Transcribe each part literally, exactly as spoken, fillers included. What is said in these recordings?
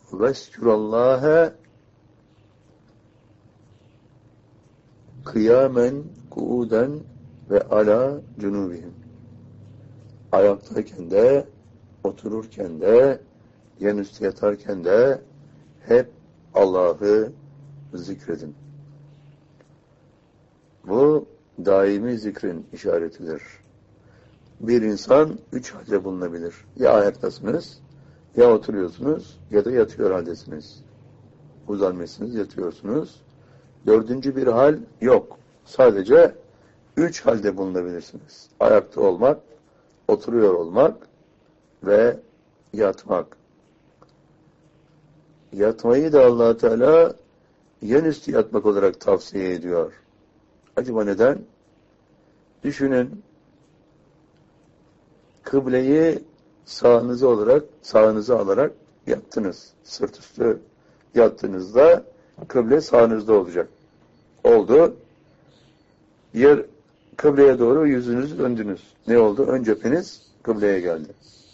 Veskurallâhe kıyamen, kuuden ve ala cunubihim. Ayaktayken de, otururken de, yanüstü yatarken de hep Allah'ı zikredin. Bu daimi zikrin işaretidir. Bir insan üç halde bulunabilir. Ya ayaktasınız, ya oturuyorsunuz, ya da yatıyor haldesiniz. Uzanmışsınız, yatıyorsunuz. Dördüncü bir hal yok. Sadece üç halde bulunabilirsiniz. Ayakta olmak, oturuyor olmak ve yatmak. Yatmayı da Allah Teala yanüstü yatmak olarak tavsiye ediyor. Acaba neden? Düşünün, kıbleyi sağınıza olarak, sağınıza alarak yattınız. Sırt üstü yattığınızda kıble sağınızda olacak. Oldu. Yer kıbleye doğru yüzünüzü döndünüz. Ne oldu? Ön cepheniz kıbleye geldi.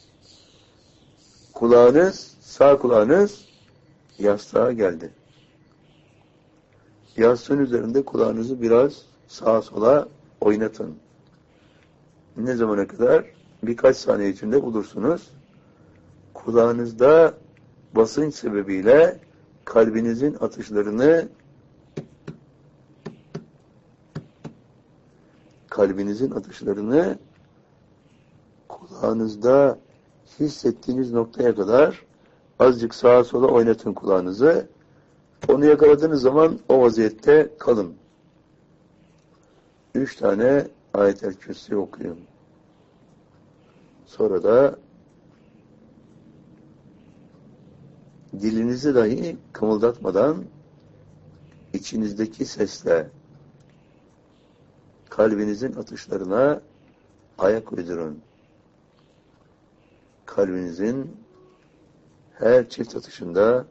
Kulağınız, sağ kulağınız yastığa geldi. Yastığın üzerinde kulağınızı biraz sağa sola oynatın. Ne zamana kadar? Birkaç saniye içinde bulursunuz. Kulağınızda basınç sebebiyle kalbinizin atışlarını kalbinizin atışlarını kulağınızda hissettiğiniz noktaya kadar azıcık sağa sola oynatın kulağınızı. Onu yakaladığınız zaman o vaziyette kalın. Üç tane ayet-el kürsi okuyun. Sonra da dilinizi dahi kımıldatmadan içinizdeki sesle kalbinizin atışlarına ayak uydurun. Kalbinizin her çift atışında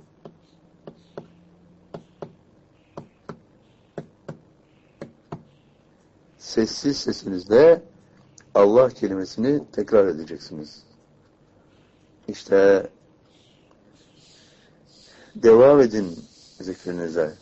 sessiz sesinizle Allah kelimesini tekrar edeceksiniz. İşte devam edin zikrinize.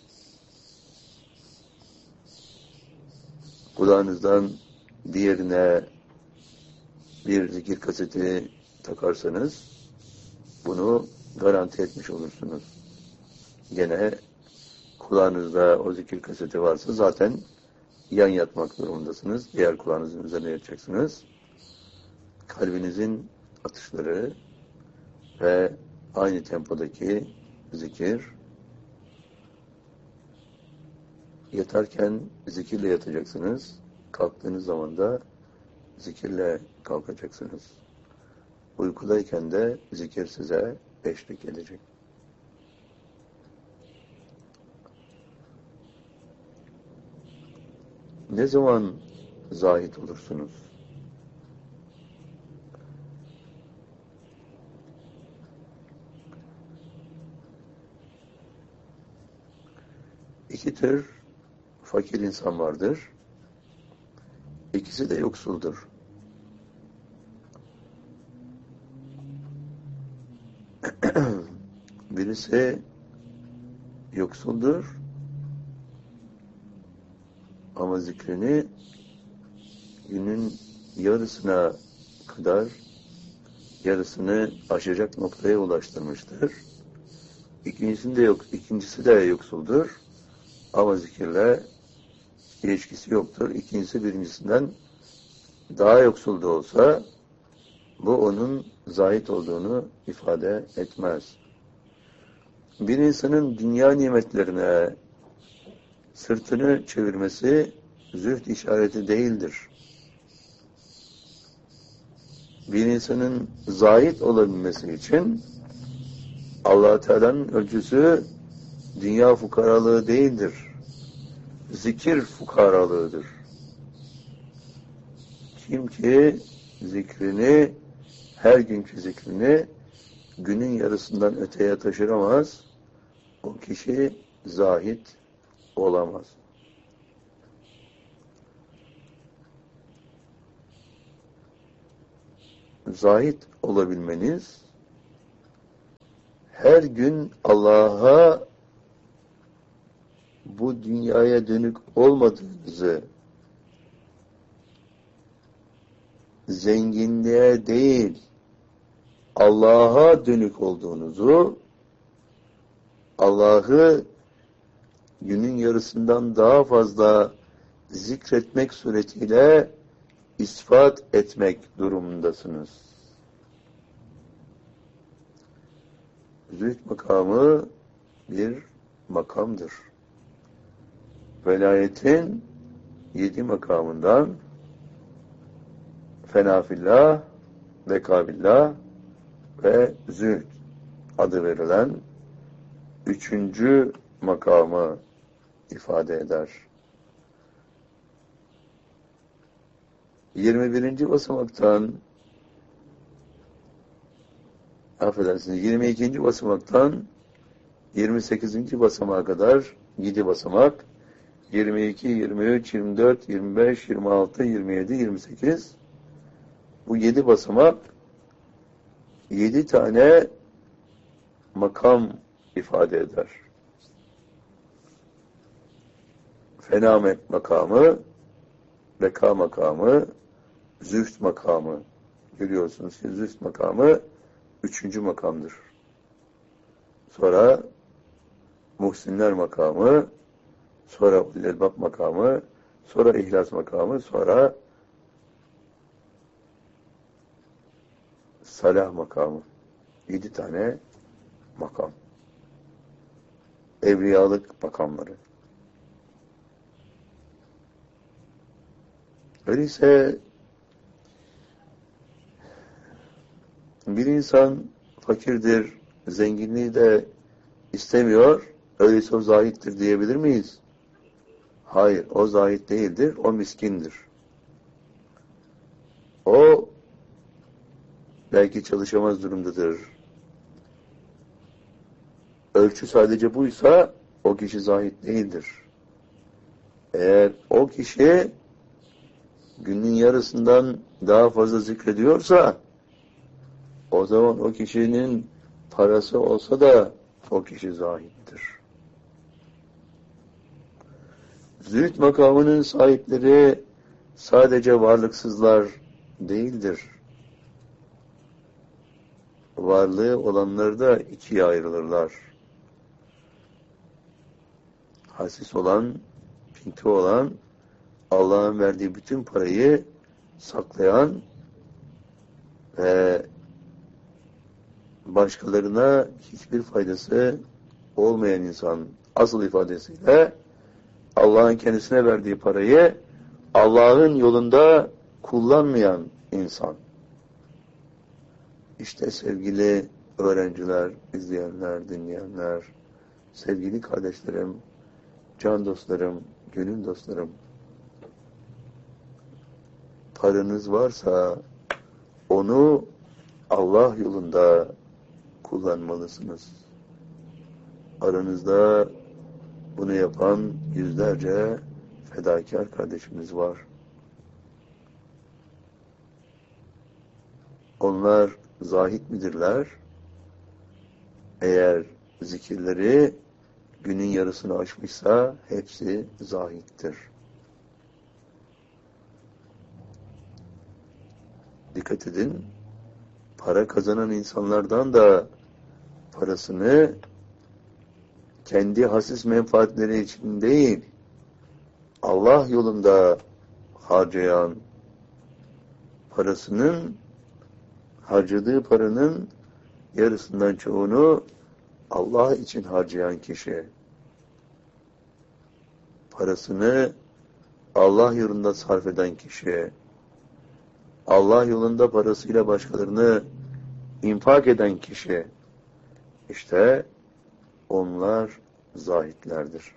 Kulağınızdan diğerine bir zikir kaseti takarsanız bunu garanti etmiş olursunuz. Gene kulağınızda o zikir kaseti varsa zaten yan yatmak durumundasınız. Diğer kulağınızın üzerine yatacaksınız. Kalbinizin atışları ve aynı tempodaki zikir. Yatarken zikirle yatacaksınız. Kalktığınız zaman da zikirle kalkacaksınız. Uykudayken de zikir size eşlik edecek. Ne zaman zahit olursunuz? İki tür fakir insan vardır. İkisi de yoksuldur. Birisi yoksuldur ama zikrini günün yarısına kadar yarısını aşacak noktaya ulaştırmıştır. İkincisinde de yok, ikincisi de yoksuldur ama zikirle ilişkisi yoktur. İkincisi birincisinden daha yoksul da olsa bu onun zahit olduğunu ifade etmez. Bir insanın dünya nimetlerine sırtını çevirmesi zühd işareti değildir. Bir insanın zahit olabilmesi için Allah-u Teala'nın ölçüsü dünya fukaralığı değildir. Zikir fukaralığıdır. Kim ki zikrini, her günkü zikrini günün yarısından öteye taşıramaz, o kişi zahit olamaz. Zahit olabilmeniz her gün Allah'a bu dünyaya dönük olmadığınızı, zenginliğe değil, Allah'a dönük olduğunuzu, Allah'ı günün yarısından daha fazla zikretmek suretiyle ispat etmek durumundasınız. Zühd makamı bir makamdır. Velayetin yedi makamından fenafillah, vekabillah ve zühd adı verilen üçüncü makamı ifade eder. yirmi birinci basamaktan affedersiniz, yirmi ikinci basamaktan yirmi sekizinci basamağa kadar yedi basamak, yirmi iki, yirmi üç, yirmi dört, yirmi beş, yirmi altı, yirmi yedi, yirmi sekiz, bu yedi basamak yedi tane makam ifade eder. Fenamet makamı, beka makamı, zühd makamı. Görüyorsunuz ki zühd makamı üçüncü makamdır. Sonra muhsinler makamı, sonra ulelbab makamı, sonra ihlas makamı, sonra salah makamı. Yedi tane makam. Evliyalık makamları. Öyleyse bir insan fakirdir, zenginliği de istemiyor, öyleyse o zahittir diyebilir miyiz? Hayır, o zahit değildir, o miskindir. O belki çalışamaz durumdadır. Ölçü sadece buysa o kişi zahit değildir. Eğer o kişi günün yarısından daha fazla zikrediyorsa o zaman o kişinin parası olsa da o kişi zahittir. Zühd makamının sahipleri sadece varlıksızlar değildir. Varlığı olanları da ikiye ayrılırlar. Hasis olan, pinti olan, Allah'ın verdiği bütün parayı saklayan ve başkalarına hiçbir faydası olmayan insan, asıl ifadesiyle Allah'ın kendisine verdiği parayı Allah'ın yolunda kullanmayan insan. İşte sevgili öğrenciler, izleyenler, dinleyenler, sevgili kardeşlerim, can dostlarım, gönül dostlarım, paranız varsa onu Allah yolunda kullanmalısınız. Aranızda bunu yapan yüzlerce fedakar kardeşimiz var. Onlar zahit midirler? Eğer zikirleri günün yarısını aşmışsa hepsi zahittir. Dikkat edin, para kazanan insanlardan da parasını kendi hasis menfaatleri için değil, Allah yolunda harcayan, parasının, harcadığı paranın yarısından çoğunu Allah için harcayan kişi, parasını Allah yolunda sarf eden kişi, Allah yolunda parasıyla başkalarını infak eden kişi, işte onlar zahitlerdir.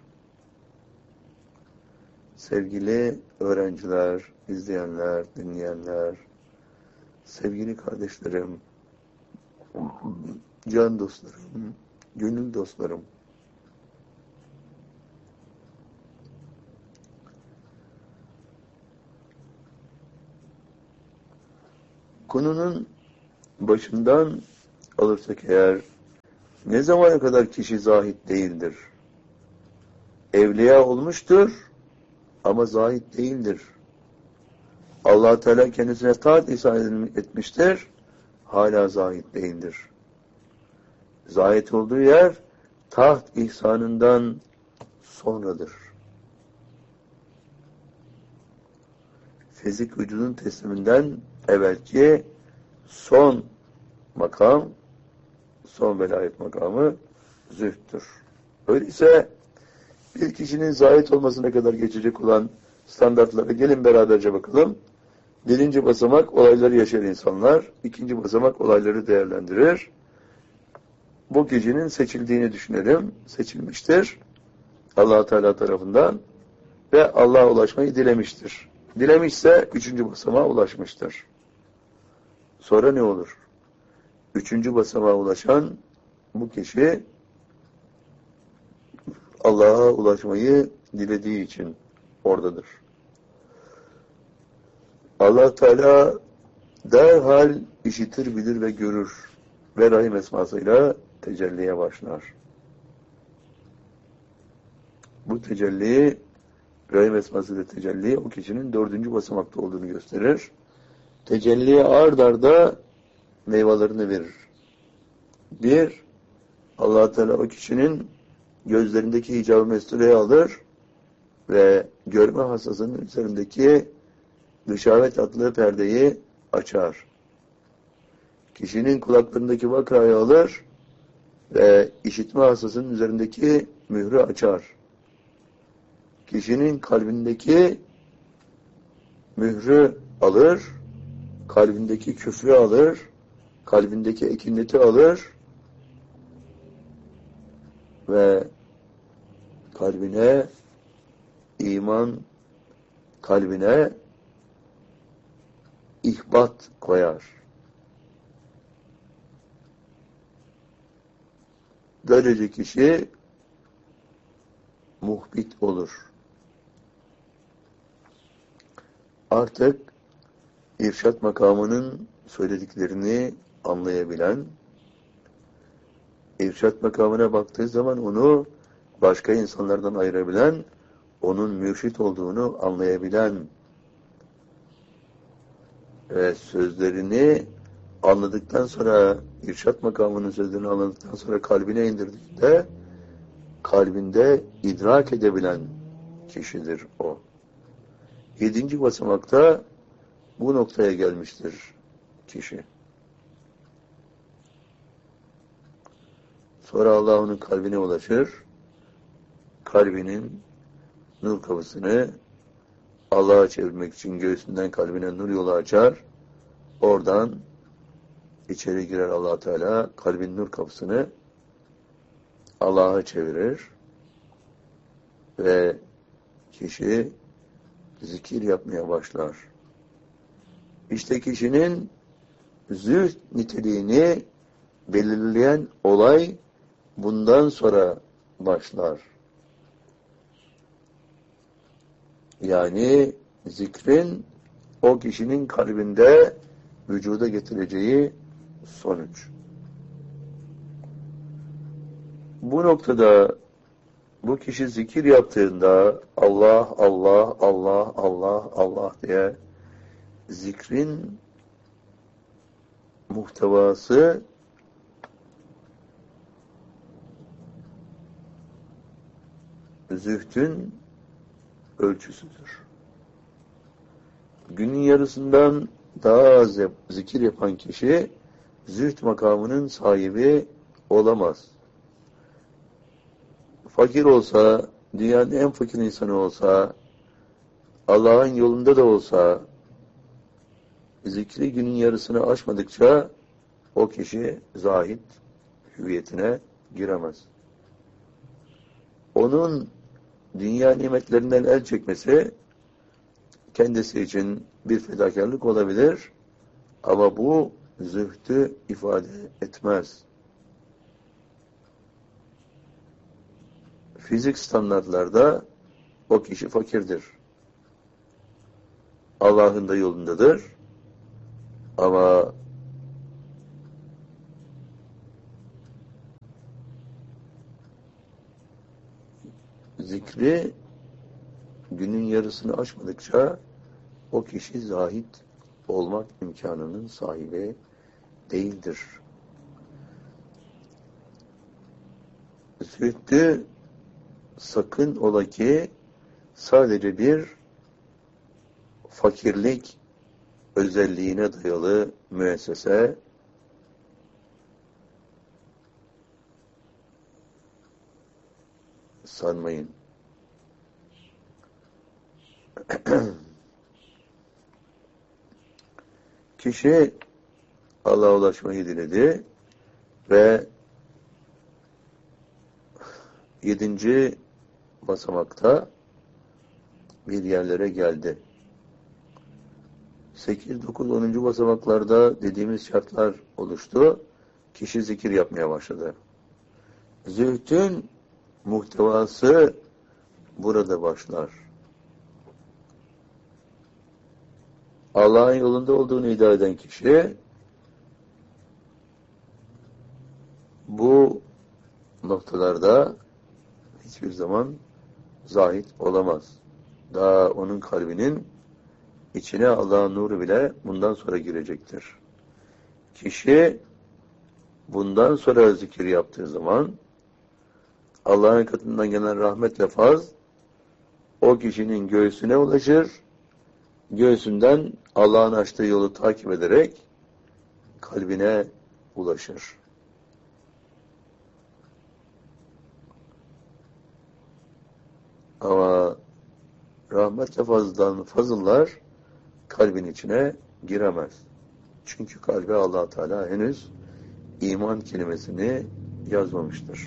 Sevgili öğrenciler, izleyenler, dinleyenler, sevgili kardeşlerim, can dostlarım, gönül dostlarım, konunun başından alırsak eğer Ne zamana kadar kişi zahid değildir? Evliya olmuştur ama zahid değildir. Allah Teala kendisine taat ihsan etmiştir, hala zahid değildir. Zahid olduğu yer taht ihsanından sonradır. Fizik vücudun tesliminden evvelki son makam, son velayet makamı zühttür. Öyleyse bir kişinin zahid olmasına kadar geçecek olan standartlara gelin beraberce bakalım. Birinci basamak olayları yaşayan insanlar, ikinci basamak olayları değerlendirir. Bu kişinin seçildiğini düşünelim. Seçilmiştir Allah Teala tarafından ve Allah'a ulaşmayı dilemiştir. Dilemişse üçüncü basamağa ulaşmıştır. Sonra ne olur? Üçüncü basamağa ulaşan bu kişi Allah'a ulaşmayı dilediği için oradadır. Allah Teala derhal işitir, bilir ve görür ve Rahim esmasıyla tecelliye başlar. Bu tecelli, Rahim esmasıyla tecelli o kişinin dördüncü basamakta olduğunu gösterir. Tecelliye ard arda meyvelerini verir. Bir, Allah Teala o kişinin gözlerindeki hicab-ı mestureyi alır ve görme hassasının üzerindeki gışavet adlı perdeyi açar. Kişinin kulaklarındaki vakayı alır ve işitme hassasının üzerindeki mührü açar. Kişinin kalbindeki mührü alır, kalbindeki küfrü alır, kalbindeki ekineti alır ve kalbine iman, kalbine ihbat koyar. Böylece kişi muhbit olur. Artık irşat makamının söylediklerini anlayabilen, irşat makamına baktığı zaman onu başka insanlardan ayırabilen, onun mürşit olduğunu anlayabilen ve sözlerini anladıktan sonra, irşat makamının sözlerini anladıktan sonra kalbine indirdiğinde, kalbinde idrak edebilen kişidir o. Yedinci basamakta bu noktaya gelmiştir kişi. Sonra Allah onun kalbine ulaşır, kalbinin nur kapısını Allah'a çevirmek için göğsünden kalbine nur yolu açar, oradan içeri girer Allah Teala, kalbin nur kapısını Allah'a çevirir ve kişi zikir yapmaya başlar. İşte kişinin zühd niteliğini belirleyen olay bundan sonra başlar. Yani zikrin o kişinin kalbinde vücuda getireceği sonuç. Bu noktada bu kişi zikir yaptığında Allah, Allah, Allah, Allah, Allah diye zikrin muhtevası zühdün ölçüsüdür. Günün yarısından daha az zikir yapan kişi zühd makamının sahibi olamaz. Fakir olsa, dünyanın en fakir insanı olsa, Allah'ın yolunda da olsa, zikri günün yarısını aşmadıkça o kişi zahid hüviyetine giremez. Onun dünya nimetlerinden el çekmesi kendisi için bir fedakarlık olabilir ama bu zühdü ifade etmez. Fizik standartlarda o kişi fakirdir. Allah'ın da yolundadır. Ama zikri günün yarısını aşmadıkça o kişi zahid olmak imkanının sahibi değildir. Zühdü sakın ola ki sadece bir fakirlik özelliğine dayalı müessese sanmayın. Kişi Allah'a ulaşmayı diledi ve yedinci basamakta bir yerlere geldi. sekiz, dokuz, onuncu basamaklarda dediğimiz şartlar oluştu. Kişi zikir yapmaya başladı. Zühdün muhtevası burada başlar. Allah'ın yolunda olduğunu iddia eden kişi bu noktalarda hiçbir zaman zahid olamaz. Daha onun kalbinin içine Allah'ın nuru bile bundan sonra girecektir. Kişi bundan sonra zikir yaptığı zaman Allah'ın katından gelen rahmet ve faz o kişinin göğsüne ulaşır. Göğsünden Allah'ın açtığı yolu takip ederek kalbine ulaşır. Ama rahmet ve fazıldan fazıllar kalbin içine giremez. Çünkü kalbe Allah Teala henüz iman kelimesini yazmamıştır.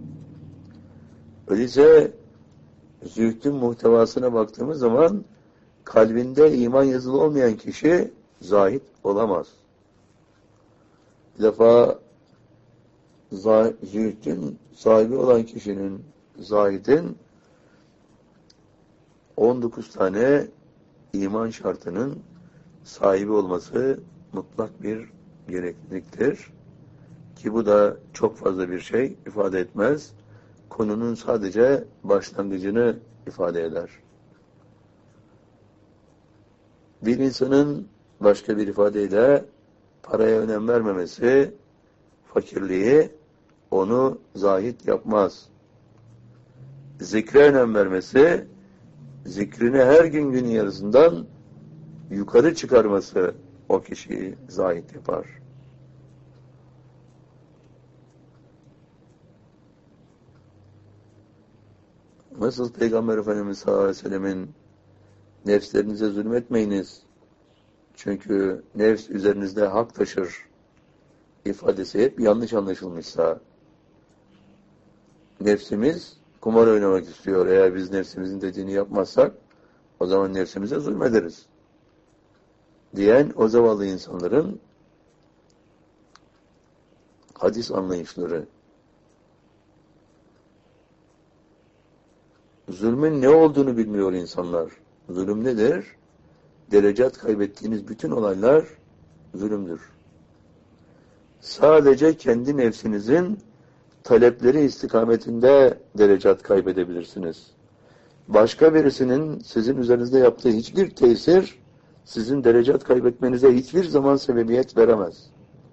Öyleyse zühdün muhtevasına baktığımız zaman kalbinde iman yazılı olmayan kişi zahid olamaz. Bir defa zühdün sahibi olan kişinin, zahidin on dokuz tane iman şartının sahibi olması mutlak bir gerekliliktir. Ki bu da çok fazla bir şey ifade etmez. Konunun sadece başlangıcını ifade eder. Bir insanın başka bir ifadeyle paraya önem vermemesi, fakirliği onu zahid yapmaz. Zikre önem vermesi, zikrini her gün gün yarısından yukarı çıkarması o kişiyi zahid yapar. Nasıl Peygamber Efendimiz sallallahu aleyhi ve sellemin nefslerinize zulmetmeyiniz, çünkü nefs üzerinizde hak taşır ifadesi hep yanlış anlaşılmışsa, nefsimiz kumar oynamak istiyor. Eğer biz nefsimizin dediğini yapmazsak o zaman nefsimize zulmederiz diyen o zavallı insanların hadis anlayışları. Zulmün ne olduğunu bilmiyor insanlar. Zulüm nedir? Derecat kaybettiğiniz bütün olaylar zulümdür. Sadece kendi nefsinizin talepleri istikametinde derecat kaybedebilirsiniz. Başka birisinin sizin üzerinizde yaptığı hiçbir tesir sizin derecat kaybetmenize hiçbir zaman sebebiyet veremez.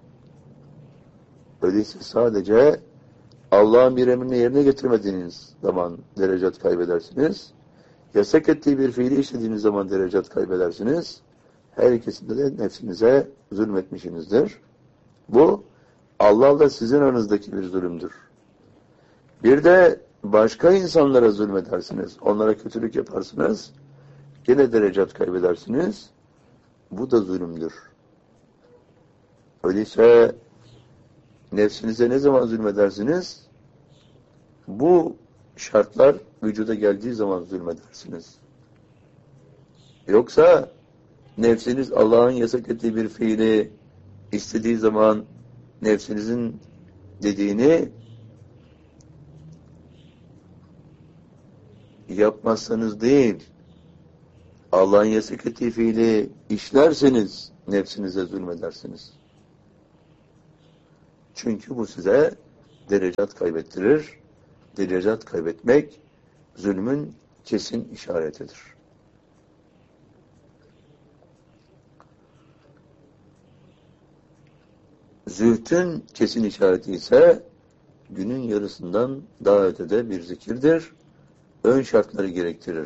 Öyleyse sadece Allah'ın bir emrini yerine getirmediğiniz zaman derecat kaybedersiniz. Yasak ettiği bir fiili işlediğiniz zaman derecat kaybedersiniz. Her ikisinde de nefsinize zulmetmişsinizdir. Bu Allah'la sizin aranızdaki bir zulümdür. Bir de başka insanlara zulmedersiniz. Onlara kötülük yaparsınız. Yine derecat kaybedersiniz. Bu da zulümdür. Öyleyse nefsinize ne zaman zulmedersiniz? Bu şartlar vücuda geldiği zaman zulmedersiniz. Yoksa nefsiniz Allah'ın yasak ettiği bir fiili istediği zaman nefsinizin dediğini yapmazsanız değil, Allah'ın yasak ettiği fiili işlerseniz nefsinize zulmedersiniz. Çünkü bu size derecat kaybettirir. Derecat kaybetmek zulmün kesin işaretidir. Zühdün kesin işareti ise günün yarısından daha ötede bir zikirdir. Ön şartları gerektirir.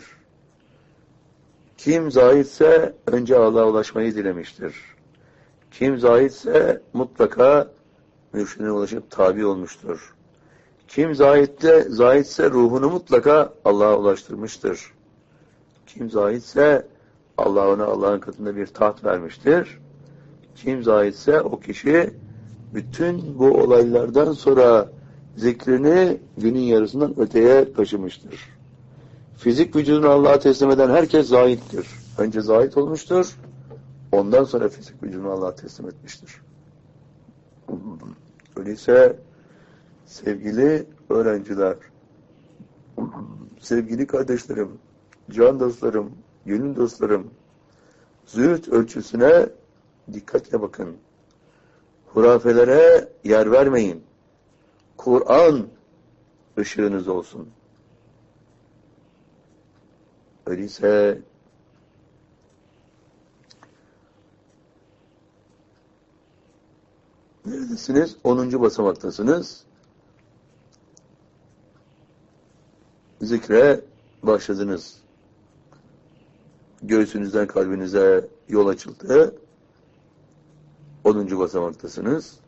Kim zahitse önce Allah'a ulaşmayı dilemiştir. Kim zahitse mutlaka mürşidine ulaşıp tabi olmuştur. Kim zahitte, zahitse ruhunu mutlaka Allah'a ulaştırmıştır. Kim zahitse Allah ona Allah'ın katında bir taht vermiştir. Kim zahitse o kişi bütün bu olaylardan sonra zikrini günün yarısından öteye taşımıştır. Fizik vücudunu Allah'a teslim eden herkes zahittir. Önce zahit olmuştur. Ondan sonra fizik vücudunu Allah'a teslim etmiştir. Öyleyse sevgili öğrenciler, sevgili kardeşlerim, can dostlarım, gönül dostlarım, zühd ölçüsüne dikkatle bakın. Hurafelere yer vermeyin. Kur'an ışığınız olsun. Öyleyse neredesiniz? Onuncu basamaktasınız. Zikre başladınız. Göğsünüzden kalbinize yol açıldı. Onuncu basamaktasınız.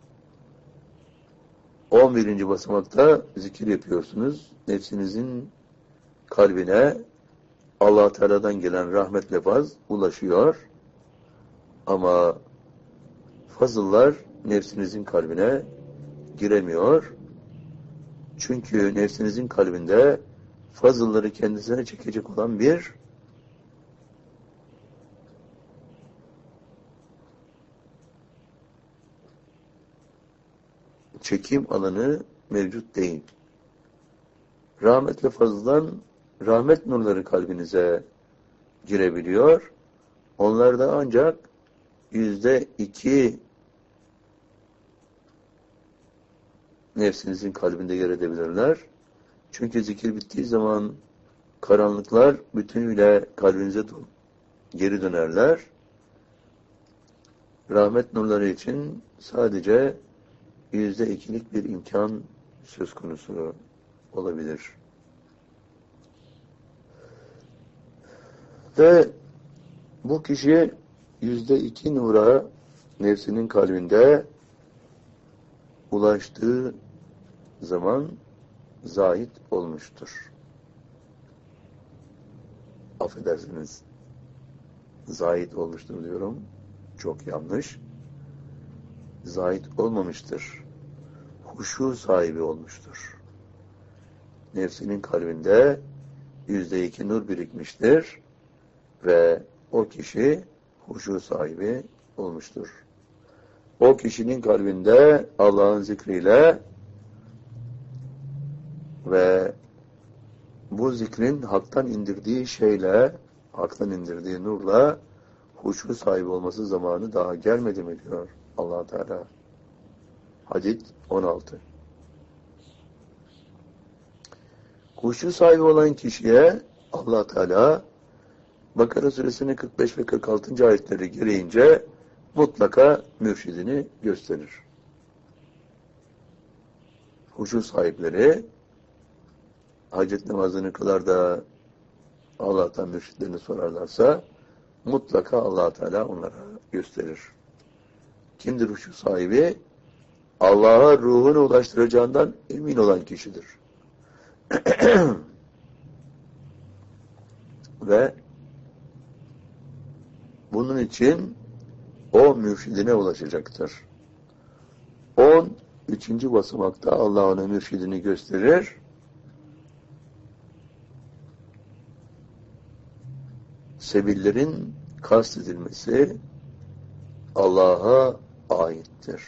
On birinci basamakta zikir yapıyorsunuz. Nefsinizin kalbine Allah Teala'dan gelen rahmetle faz ulaşıyor. Ama fazıllar nefsinizin kalbine giremiyor. Çünkü nefsinizin kalbinde fazılları kendisine çekecek olan bir çekim alanı mevcut değil. Rahmetle fazladan rahmet nurları kalbinize girebiliyor. Onlar da ancak yüzde iki nefsinizin kalbinde yer edebilirler. Çünkü zikir bittiği zaman karanlıklar bütünüyle kalbinize geri dönerler. Rahmet nurları için sadece yüzde ikilik bir imkan söz konusu olabilir. Ve bu kişi yüzde iki nura nefsinin kalbinde ulaştığı zaman zahid olmuştur. Affedersiniz. Zahid olmuştur diyorum. Çok yanlış. Zahid olmamıştır. Huşu sahibi olmuştur. Nefsinin kalbinde yüzde iki nur birikmiştir ve o kişi huşu sahibi olmuştur. O kişinin kalbinde Allah'ın zikriyle ve bu zikrin haktan indirdiği şeyle, haktan indirdiği nurla huşu sahibi olması zamanı daha gelmedi mi diyor Allah Teala. Hadid on altı. Huşu sahibi olan kişiye Allah Teala Bakara suresinin kırk beş ve kırk altıncı ayetleri gereğince mutlaka mürşidini gösterir. Huşu sahipleri hacet namazını kılar da Allah'tan mürşidlerini sorarlarsa mutlaka Allah Teala onlara gösterir. Kimdir huşu sahibi? Allah'a ruhunu ulaştıracağından emin olan kişidir. Ve bunun için o mürşidine ulaşacaktır. On üçüncü basamakta Allah ona mürşidini gösterir. Sebillerin kastedilmesi Allah'a aittir.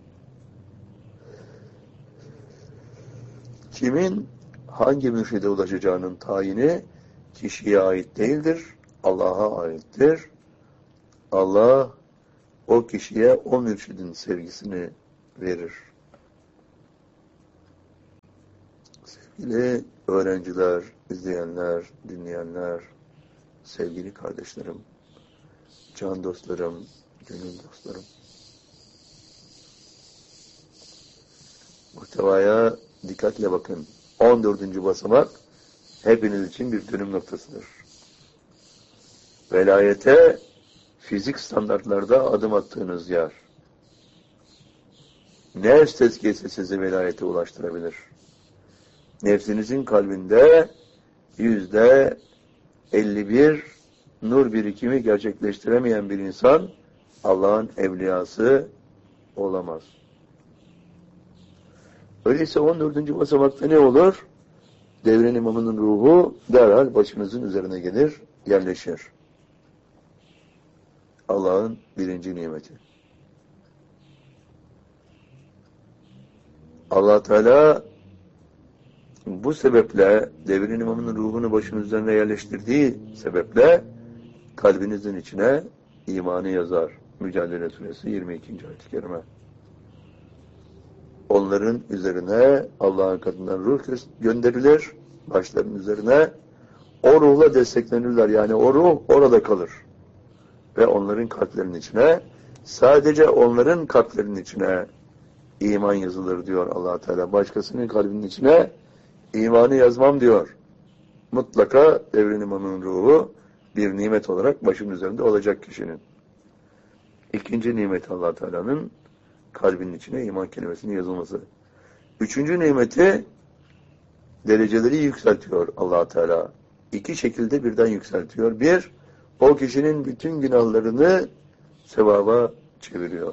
Kimin hangi mürşide ulaşacağının tayini kişiye ait değildir, Allah'a aittir. Allah o kişiye o mürşidin sevgisini verir. Sevgili öğrenciler, izleyenler, dinleyenler, sevgili kardeşlerim, can dostlarım, gönül dostlarım. Muhtevaya dikkatle bakın. on dördüncü basamak hepiniz için bir dönüm noktasıdır. Velayete fizik standartlarda adım attığınız yer. Nefs tezkiyesi sizi velayete ulaştırabilir. Nefsinizin kalbinde yüzde elli bir nur birikimi gerçekleştiremeyen bir insan Allah'ın evliyası olamaz. Öyleyse on dördüncü basamakta ne olur? Devren imamının ruhu derhal başınızın üzerine gelir, yerleşir. Allah'ın birinci nimeti. Allah Teala bu sebeple devrin imamının ruhunu başının üzerine yerleştirdiği sebeple kalbinizin içine imanı yazar. Mücadele Suresi yirmi ikinci ayet-i kerime. Onların üzerine Allah'ın katından ruh gönderilir. Başlarının üzerine o ruhla desteklenirler. Yani o ruh orada kalır. Ve onların kalplerinin içine, sadece onların kalplerinin içine iman yazılır diyor Allah Teala. Başkasının kalbinin içine imanı yazmam diyor. Mutlaka devrin imamının ruhu bir nimet olarak başının üzerinde olacak kişinin. İkinci nimet Allah Teala'nın kalbinin içine iman kelimesinin yazılması. Üçüncü nimeti dereceleri yükseltiyor Allah Teala. İki şekilde birden yükseltiyor. Bir, o kişinin bütün günahlarını sevaba çeviriyor.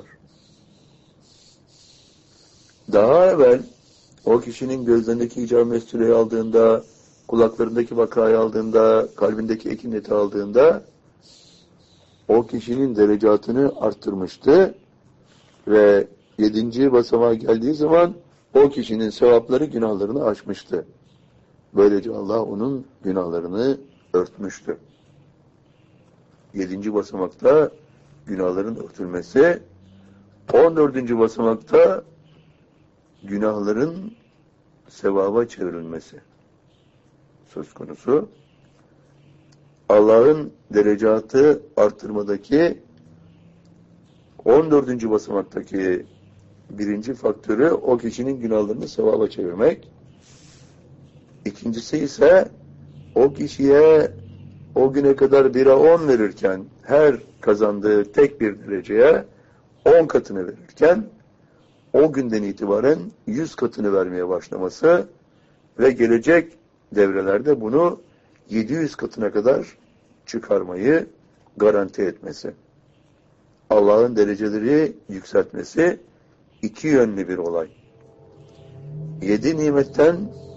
Daha evvel o kişinin gözlerindeki icab mesuleyi aldığında, kulaklarındaki vakayı aldığında, kalbindeki ekineti aldığında o kişinin derecatını arttırmıştı ve yedinci basamağa geldiği zaman o kişinin sevapları günahlarını aşmıştı. Böylece Allah onun günahlarını örtmüştü. Yedinci basamakta günahların örtülmesi, on dördüncü basamakta günahların sevaba çevrilmesi söz konusu. Allah'ın derecatı arttırmadaki on dördüncü basamaktaki birinci faktörü o kişinin günahlarını sevaba çevirmek. İkincisi ise o kişiye o güne kadar bire on verirken her kazandığı tek bir dereceye on katını verirken o günden itibaren yüz katını vermeye başlaması ve gelecek devrelerde bunu yedi yüz katına kadar çıkarmayı garanti etmesi. Allah'ın dereceleri yükseltmesi iki yönlü bir olay. Yedi nimetten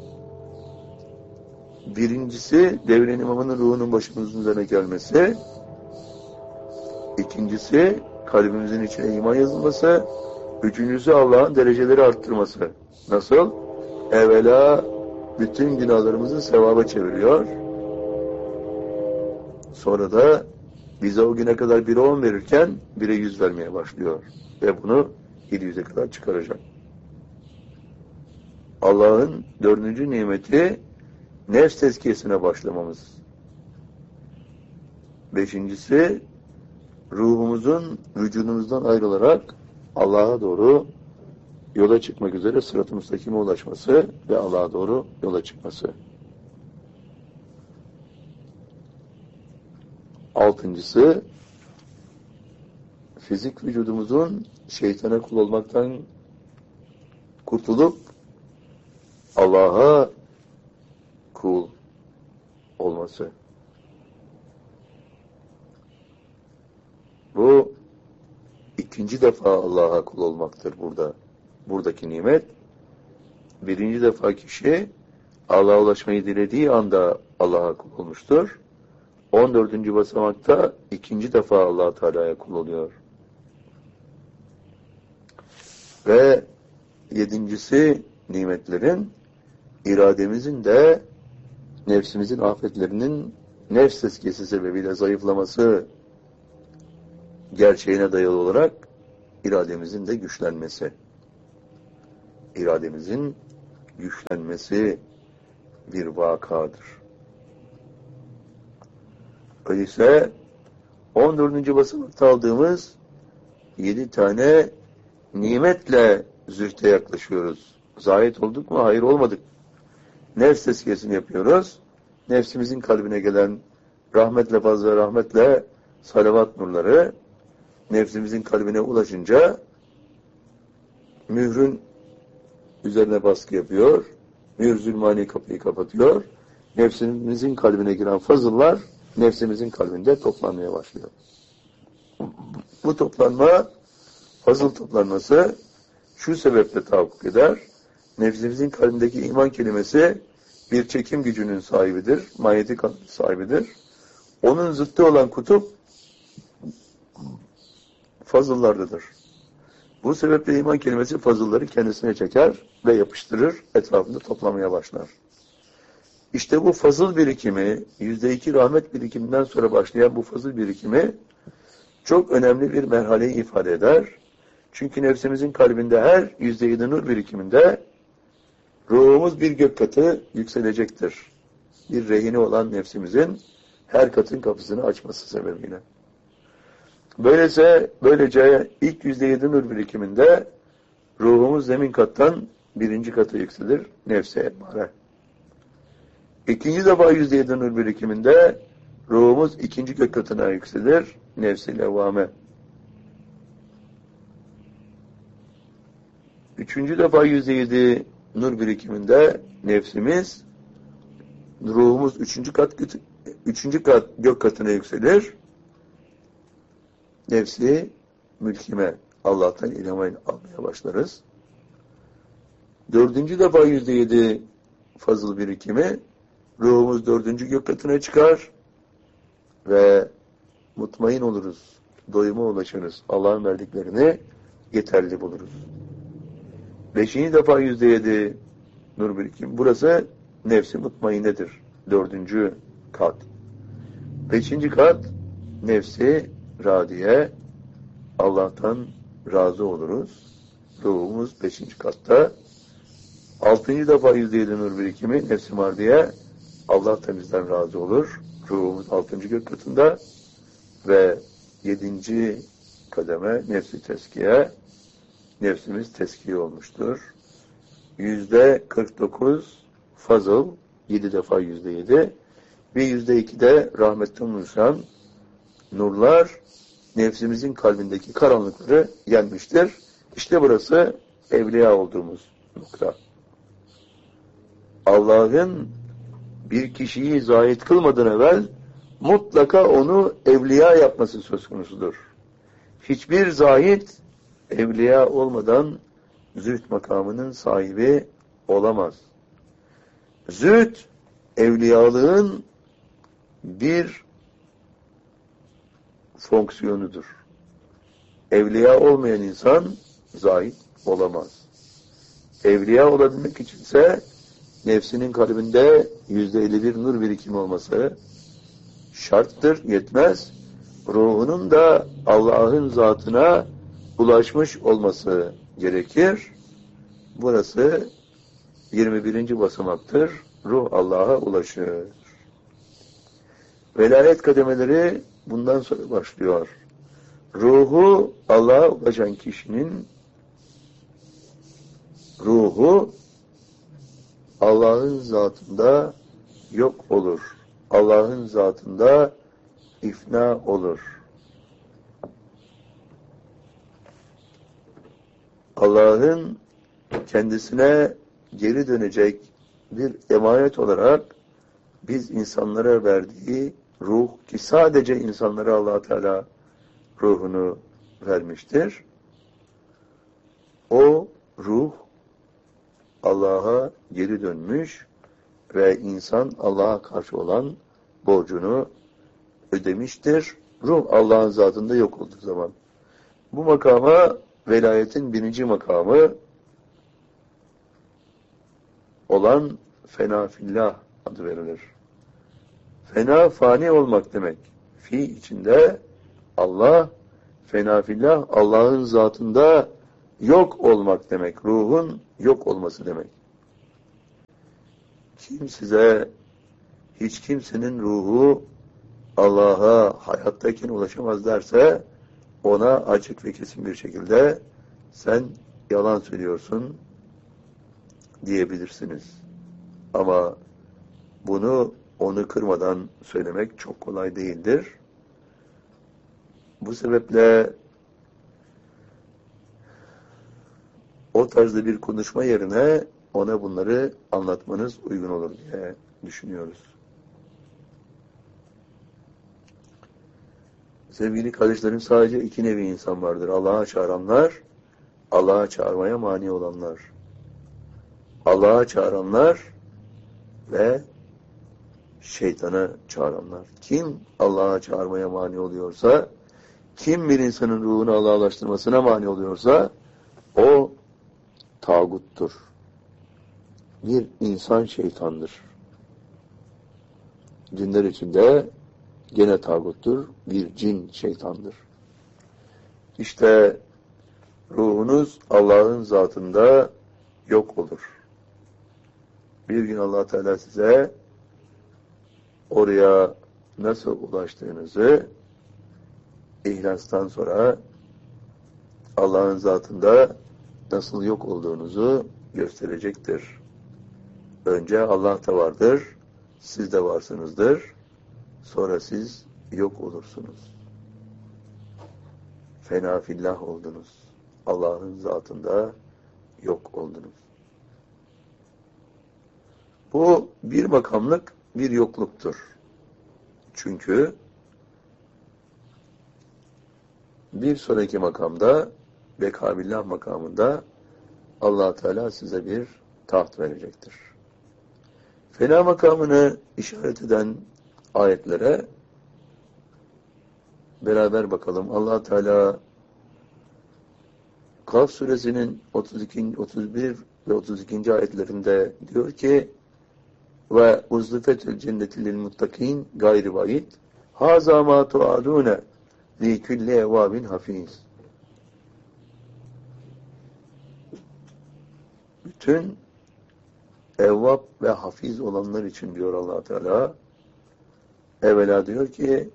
birincisi devrin imamının ruhunun başımızın üzerine gelmesi, ikincisi kalbimizin içine iman yazılması, üçüncüsü Allah'ın dereceleri arttırması. Nasıl? Evvela bütün günahlarımızı sevaba çeviriyor. Sonra da bize o güne kadar bire on verirken bire yüz vermeye başlıyor. Ve bunu yedi yüze kadar çıkaracak. Allah'ın dördüncü nimeti nefs tezkiyesine başlamamız. Beşincisi ruhumuzun vücudumuzdan ayrılarak Allah'a doğru yola çıkmak üzere sırat-ı müstakime ulaşması ve Allah'a doğru yola çıkması. Altıncısı fizik vücudumuzun şeytana kul olmaktan kurtulup Allah'a kul olması. Bu ikinci defa Allah'a kul olmaktır burada. Buradaki nimet. Birinci defa kişi Allah'a ulaşmayı dilediği anda Allah'a kul olmuştur. on dördüncü basamakta ikinci defa Allah Teala'ya kul oluyor. Ve yedincisi nimetlerin irademizin de nefsimizin afetlerinin nefs tezkiyesi sebebiyle zayıflaması gerçeğine dayalı olarak irademizin de güçlenmesi. İrademizin güçlenmesi bir vakadır. Öyleyse on dördüncü basamakta aldığımız yedi tane nimetle zühte yaklaşıyoruz. Zahit olduk mu? Hayır, olmadık. Nefs tezkiyesini yapıyoruz. Nefsimizin kalbine gelen rahmetle, fazla rahmetle salavat nurları nefsimizin kalbine ulaşınca mührün üzerine baskı yapıyor. Mühr zulmani kapıyı kapatıyor. Nefsimizin kalbine giren fazıllar nefsimizin kalbinde toplanmaya başlıyor. Bu toplanma, fazıl toplanması şu sebeple tahakkuk eder. Nefsimizin kalbindeki iman kelimesi bir çekim gücünün sahibidir. Manyetik sahibidir. Onun zıttı olan kutup fazıllardadır. Bu sebeple iman kelimesi fazılları kendisine çeker ve yapıştırır, etrafında toplamaya başlar. İşte bu fazıl birikimi, yüzde iki rahmet birikiminden sonra başlayan bu fazıl birikimi çok önemli bir merhaleyi ifade eder. Çünkü nefsimizin kalbinde her yüzde yedi nur birikiminde ruhumuz bir gök katı yükselecektir. Bir rehini olan nefsimizin her katın kapısını açması sebebiyle. Böylece, böylece ilk yüzde yedi nur birikiminde ruhumuz zemin kattan birinci kata yükselir, nefse emmare. İkinci defa yüzde yedi nur birikiminde ruhumuz ikinci gök katına yükselir, nefs-i levvame. Üçüncü defa yüzde yedi nur birikiminde nefsimiz, ruhumuz üçüncü kat, üçüncü kat gök katına yükselir, nefsi mülkime, Allah'tan ilham almaya başlarız. Dördüncü defa yüzde yedi fazıl birikimi, ruhumuz dördüncü gök katına çıkar ve mutmain oluruz, doyuma ulaşırız. Allah'ın verdiklerini yeterli buluruz. Beşinci defa yüzde yedi nur birikim. Burası nefsi mutmainedir. Dördüncü kat. Beşinci kat nefsi radiye, Allah'tan razı oluruz. Ruhumuz beşinci katta. Altıncı defa yüzde yedi nur birikimi nefsi mardiye, Allah da bizden razı olur. Ruhumuz altıncı gök katında ve yedinci kademe nefsi teskiye, nefsimiz teskiye olmuştur. Yüzde kırk dokuz fazıl, yedi defa yüzde yedi ve yüzde iki de rahmetten oluşan nurlar nefsimizin kalbindeki karanlıkları yenmiştir. İşte burası evliya olduğumuz nokta. Allah'ın bir kişiyi zahit kılmadan evvel mutlaka onu evliya yapması söz konusudur. Hiçbir zahit evliya olmadan zühd makamının sahibi olamaz. Zühd evliyalığın bir fonksiyonudur. Evliya olmayan insan zahit olamaz. Evliya olabilmek içinse nefsinin kalbinde yüzde elli bir nur birikimi olması şarttır, yetmez. Ruhunun da Allah'ın zatına ulaşmış olması gerekir. Burası yirmi birinci basamaktır. Ruh Allah'a ulaşır. Velayet kademeleri bundan sonra başlıyor. Ruhu Allah'a ulaşan kişinin ruhu Allah'ın zatında yok olur. Allah'ın zatında ifna olur. Allah'ın kendisine geri dönecek bir emanet olarak biz insanlara verdiği ruh, ki sadece insanlara Allah Teala ruhunu vermiştir. O ruh Allah'a geri dönmüş ve insan Allah'a karşı olan borcunu ödemiştir. Ruh Allah'ın zatında yok olduğu zaman. Bu makama velayetin birinci makamı olan fena fillah adı verilir. Fena fani olmak demek. Fi içinde Allah, fena fillah Allah'ın zatında yok olmak demek. Ruhun yok olması demek. Kim size hiç kimsenin ruhu Allah'a hayattayken ulaşamaz derse ona açık ve kesin bir şekilde sen yalan söylüyorsun diyebilirsiniz. Ama bunu onu kırmadan söylemek çok kolay değildir. Bu sebeple o tarzda bir konuşma yerine ona bunları anlatmanız uygun olur diye düşünüyoruz. Sevgili kardeşlerim, sadece iki nevi insan vardır. Allah'a çağıranlar, Allah'a çağırmaya mani olanlar. Allah'a çağıranlar ve şeytana çağıranlar. Kim Allah'a çağırmaya mani oluyorsa, kim bir insanın ruhunu Allah'laştırmasına mani oluyorsa, o tağuttur. Bir insan şeytandır. Cinler içinde gene tağuttur, bir cin şeytandır. İşte ruhunuz Allah'ın zatında yok olur. Bir gün Allah Teala size oraya nasıl ulaştığınızı ihlastan sonra Allah'ın zatında nasıl yok olduğunuzu gösterecektir. Önce Allah da vardır, siz de varsınızdır, sonra siz yok olursunuz. Fena fillah oldunuz. Allah'ın zatında yok oldunuz. Bu bir makamlık bir yokluktur. Çünkü bir sonraki makamda bekabillah makamında Allah Teala size bir taht verecektir. Fena makamını işaret eden ayetlere beraber bakalım. Allah Teala Kaf suresinin otuz iki, otuz bir ve otuz ikinci ayetlerinde diyor ki ve uzlifetül cenneti lil muttakin gayri vaid haza ma tuadune li kulli evabin hafiz. Bütün evvab ve hafiz olanlar için diyor Allah Teala. Evvela diyor ki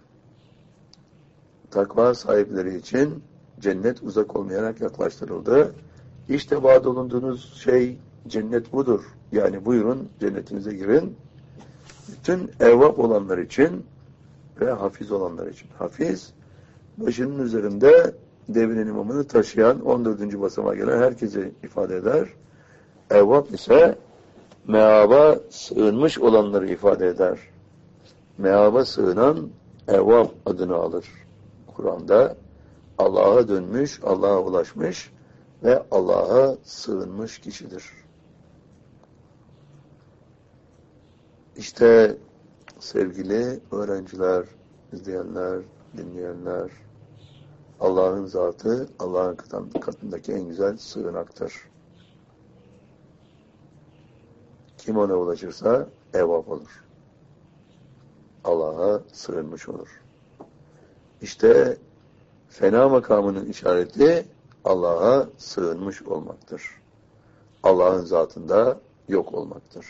takva sahipleri için cennet uzak olmayarak yaklaştırıldı. İşte vaad olunduğunuz şey cennet budur. Yani buyurun cennetinize girin. Bütün evvab olanlar için ve hafiz olanlar için. Hafiz, başının üzerinde devrin imamını taşıyan on dördüncü basamağa gelen herkese ifade eder. Evvab ise meaba sığınmış olanları ifade eder. Meaba sığınan evvab adını alır. Kur'an'da Allah'a dönmüş, Allah'a ulaşmış ve Allah'a sığınmış kişidir. İşte sevgili öğrenciler, izleyenler, dinleyenler, Allah'ın zatı, Allah'ın katındaki en güzel sığınaktır. Kim ona ulaşırsa evvab olur. Allah'a sığınmış olur. İşte fena makamının işareti Allah'a sığınmış olmaktır. Allah'ın zatında yok olmaktır.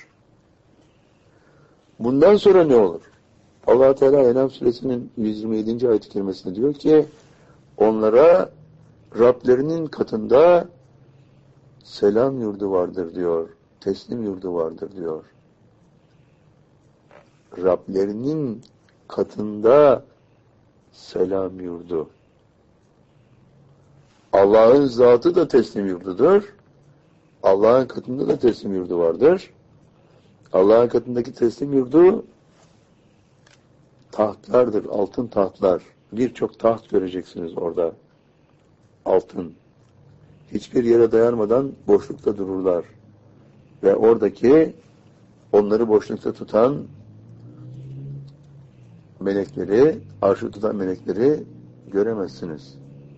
Bundan sonra ne olur? Allah Teala En'am suresinin yüz yirmi yedinci ayet-i kerimesinde diyor ki onlara Rablerinin katında selam yurdu vardır diyor. Teslim yurdu vardır diyor. Rablerinin katında selam yurdu. Allah'ın zatı da teslim yurdudur. Allah'ın katında da teslim yurdu vardır. Allah'ın katındaki teslim yurdu tahtlardır, altın tahtlar. Birçok taht göreceksiniz orada. Altın. Hiçbir yere dayanmadan boşlukta dururlar. Ve oradaki onları boşlukta tutan melekleri, arşı tutan melekleri göremezsiniz.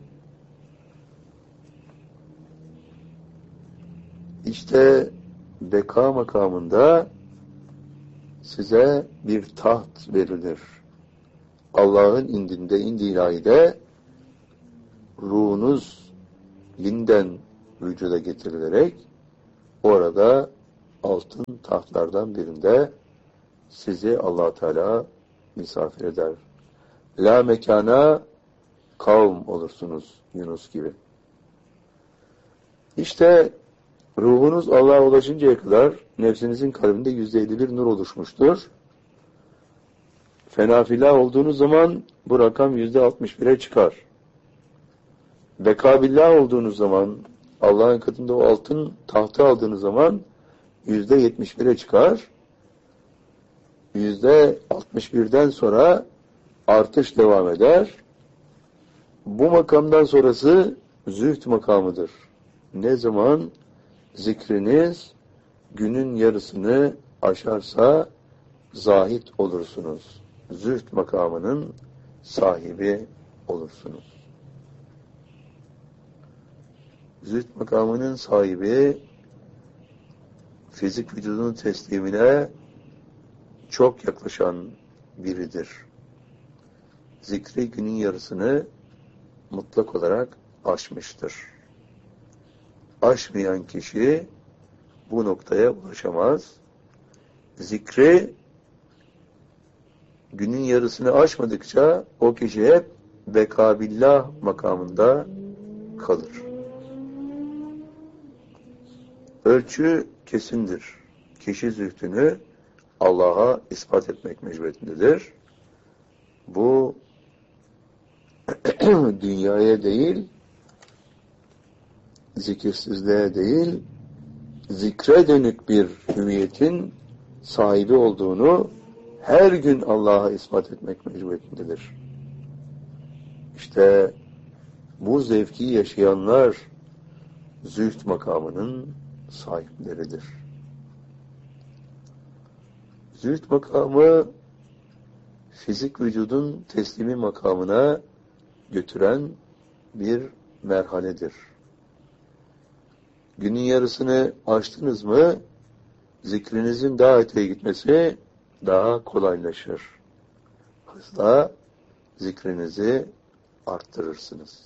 İşte beka makamında size bir taht verilir. Allah'ın indinde, indi ilahide ruhunuz yeniden vücuda getirilerek orada altın tahtlardan birinde sizi Allah Teala misafir eder. La mekana kavm olursunuz Yunus gibi. İşte ruhunuz Allah'a ulaşıncaya kadar nefsinizin kalbinde yüzde elli bir nur oluşmuştur. Fenafillah olduğunuz zaman bu rakam yüzde altmış bire çıkar. Bekabillah olduğunuz zaman, Allah'ın katında o altın tahtı aldığınız zaman yüzde yetmiş bire çıkar. Yüzde altmış birden sonra artış devam eder. Bu makamdan sonrası zühd makamıdır. Ne zaman zikriniz günün yarısını aşarsa zahid olursunuz. Zühd makamının sahibi olursunuz. Zühd makamının sahibi fizik vücudunun teslimine çok yaklaşan biridir. Zikri günün yarısını mutlak olarak aşmıştır. Aşmayan kişi bu noktaya ulaşamaz. Zikri günün yarısını aşmadıkça o kişi hep bekabillah makamında kalır. Ölçü kesindir. Kişi zühdünü Allah'a ispat etmek mecburiyetindedir. Bu dünyaya değil, zikirsizliğe değil, zikre dönük bir hüviyetin sahibi olduğunu her gün Allah'a ispat etmek mecburiyetindedir. İşte bu zevki yaşayanlar zühd makamının sahipleridir. Zühd makamı fizik vücudun teslimi makamına götüren bir merhaledir. Günün yarısını aştınız mı zikrinizin daha öteye gitmesi daha kolaylaşır. Hızla zikrinizi arttırırsınız.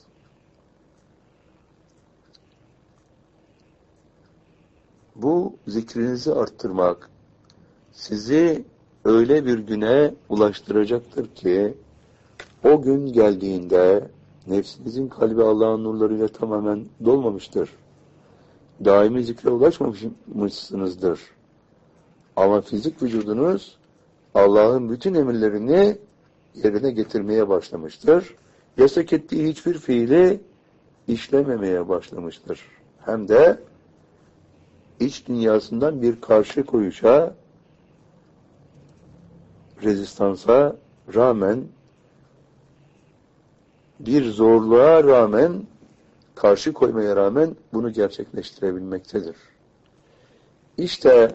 Bu zikrinizi arttırmak sizi öyle bir güne ulaştıracaktır ki o gün geldiğinde nefsinizin kalbi Allah'ın nurlarıyla tamamen dolmamıştır. Daimi zikre ulaşmamışsınızdır. Ama fizik vücudunuz Allah'ın bütün emirlerini yerine getirmeye başlamıştır. Yasak ettiği hiçbir fiili işlememeye başlamıştır. Hem de iç dünyasından bir karşı koyuşa, rezistansa rağmen, bir zorluğa rağmen, karşı koymaya rağmen bunu gerçekleştirebilmektedir. İşte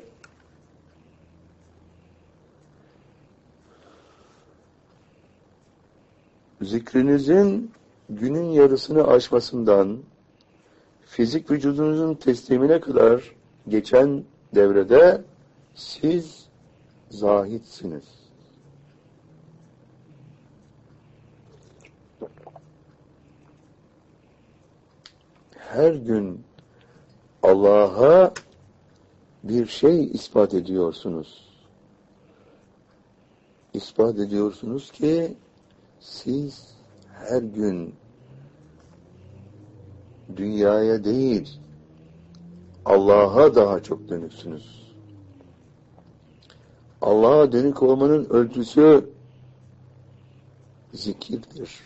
zikrinizin günün yarısını aşmasından fizik vücudunuzun teslimine kadar geçen devrede siz zahitsiniz. Her gün Allah'a bir şey ispat ediyorsunuz. İspat ediyorsunuz ki siz her gün dünyaya değil Allah'a daha çok dönüksünüz. Allah'a dönük olmanın ölçüsü zikirdir.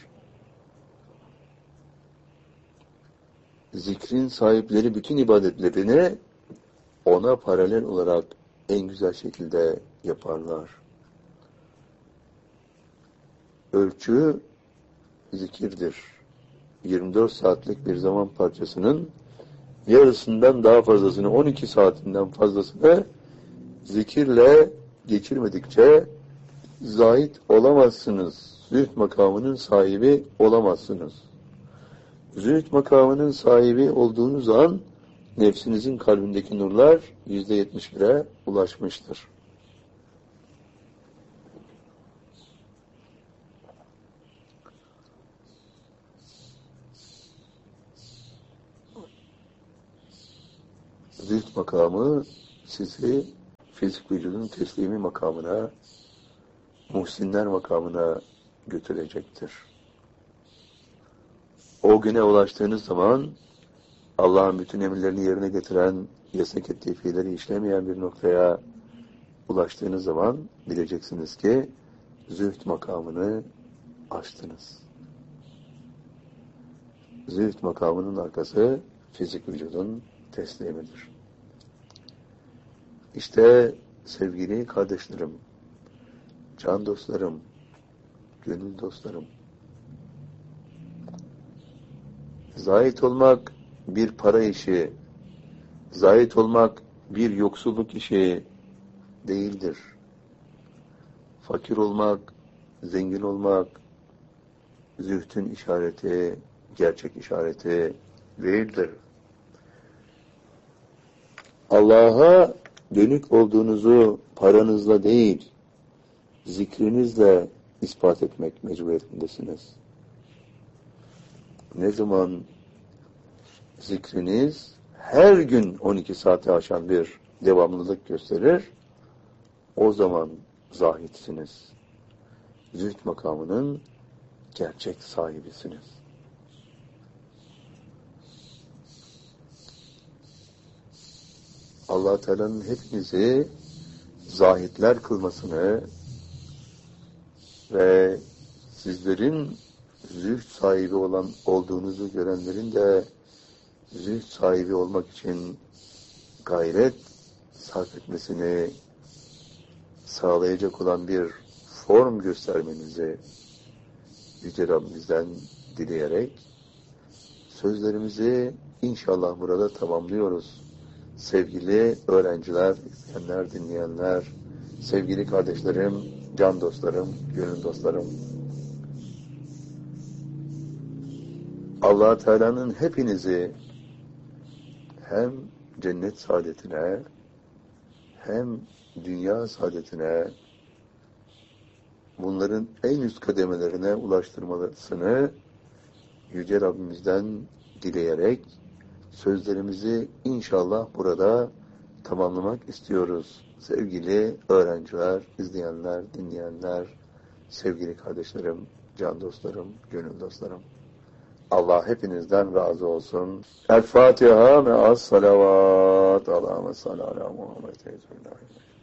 Zikrin sahipleri bütün ibadetlerini ona paralel olarak en güzel şekilde yaparlar. Ölçü zikirdir. yirmi dört saatlik bir zaman parçasının yarısından daha fazlasını, on iki saatinden fazlasını zikirle geçirmedikçe zahid olamazsınız. Zühd makamının sahibi olamazsınız. Zühd makamının sahibi olduğunuz an nefsinizin kalbindeki nurlar yüzde yetmiş bire ulaşmıştır. Zühd makamı sizi fizik vücudun teslimi makamına, muhsinler makamına götürecektir. O güne ulaştığınız zaman Allah'ın bütün emirlerini yerine getiren, yasak ettiği fiilleri işlemeyen bir noktaya ulaştığınız zaman bileceksiniz ki zühd makamını aştınız. Zühd makamının arkası fizik vücudun teslimidir. İşte sevgili kardeşlerim, can dostlarım, gönül dostlarım, zahit olmak bir para işi, zahit olmak bir yoksulluk işi değildir. Fakir olmak, zengin olmak, zühdün işareti, gerçek işareti değildir. Allah'a dönük olduğunuzu paranızla değil, zikrinizle ispat etmek mecburiyetindesiniz. Ne zaman zikriniz her gün on iki saate aşan bir devamlılık gösterir, o zaman zahitsiniz. Zühd makamının gerçek sahibisiniz. Allah Teala'nın hepinizi zahitler kılmasını ve sizlerin zühd sahibi olan olduğunuzu görenlerin de zühd sahibi olmak için gayret sarf etmesini sağlayacak olan bir form göstermenizi Yüce Rabbimizden dileyerek sözlerimizi inşallah burada tamamlıyoruz. Sevgili öğrenciler, izleyenler, dinleyenler, sevgili kardeşlerim, can dostlarım, gönül dostlarım. Allah Teala'nın hepinizi hem cennet saadetine hem dünya saadetine, bunların en üst kademelerine ulaştırmasını Yüce Rabbimizden dileyerek sözlerimizi inşallah burada tamamlamak istiyoruz. Sevgili öğrenciler, izleyenler, dinleyenler, sevgili kardeşlerim, can dostlarım, gönül dostlarım. Allah hepinizden razı olsun. El Fatiha ve as salavat. Allahümme salli ala Muhammed.